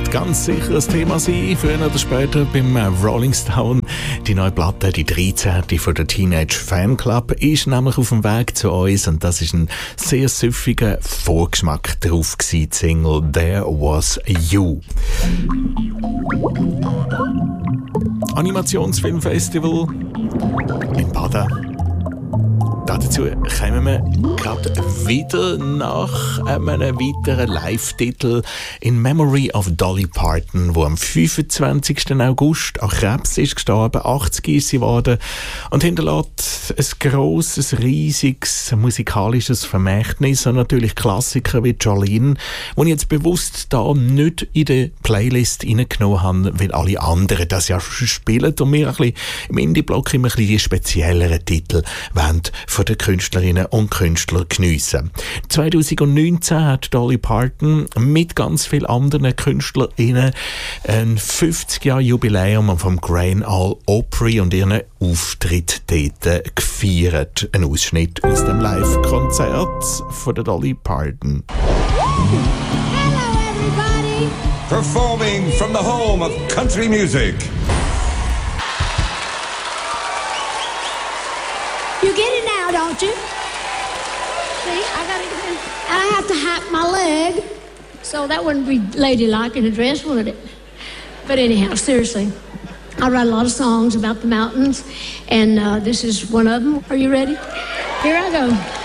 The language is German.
wird ganz sicher ein Thema sein, früher oder später beim Rolling Stone. Die neue Platte, die 13. von der Teenage Fanclub, ist nämlich auf dem Weg zu uns und das ist ein sehr süffiger Vorgeschmack drauf gewesen, die Single «There Was You». Animationsfilmfestival in Baden. Dazu kommen wir gerade wieder nach einem weiteren Live-Titel «In Memory of Dolly Parton», wo am 25. August an Krebs ist gestorben, 80 ist sie geworden und hinterlässt ein grosses, riesiges musikalisches Vermächtnis und natürlich Klassiker wie Jolene, die ich jetzt bewusst da nicht in die Playlist reingenommen habe, weil alle anderen das ja schon spielen und wir ein bisschen im Indie-Block immer ein bisschen die spezielleren Titel wollen von den Künstlerinnen und Künstlern geniessen. 2019 hat Dolly Parton mit ganz vielen anderen KünstlerInnen ein 50-Jahr-Jubiläum vom Grand Ole Opry und ihren Auftritt dort gefeiert. Ein Ausschnitt aus dem Live-Konzert von der Dolly Parton. Hello everybody! Performing from the home of country music. You get it now, don't you? See, I gotta get in. And I have to hack my leg. So that wouldn't be ladylike in a dress, would it? But anyhow, seriously, I write a lot of songs about the mountains, and this is one of them. Are you ready? Here I go.